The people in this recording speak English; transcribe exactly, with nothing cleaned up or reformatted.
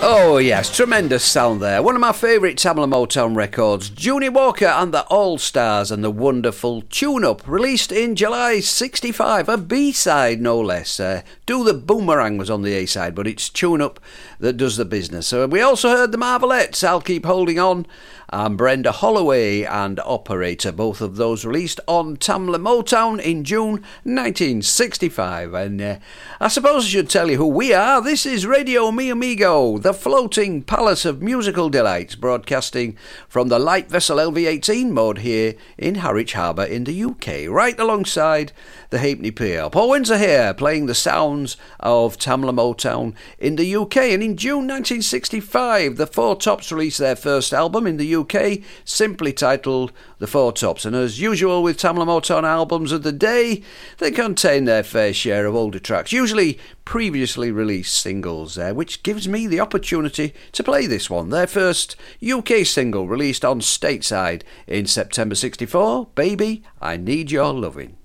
Oh yes, tremendous sound there. One of my favourite Tamla Motown records, Junior Walker and the All Stars and the wonderful Tune Up, released in July sixty-five, a B-side no less. Uh, Do the Boomerang was on the A-side, but it's Tune Up that does the business. So we also heard the Marvelettes, I'll Keep Holding On, and Brenda Holloway and Operator, both of those released on Tamla Motown in June nineteen sixty-five. And uh, I suppose I should tell you who we are. This is Radio Mi Amigo, the floating palace of musical delights, broadcasting from the light vessel L V eighteen mode here in Harwich Harbour in the U K, right alongside the Halfpenny Pier. Paul Windsor here, playing the sounds of Tamla Motown in the U K. And in June nineteen sixty-five, the Four Tops released their first album in the U K, simply titled The Four Tops. And as usual with Tamla Motown albums of the day, they contain their fair share of older tracks, usually previously released singles, uh, which gives me the opportunity to play this one, their first U K single released on Stateside in September sixty-four, Baby, I Need Your Loving.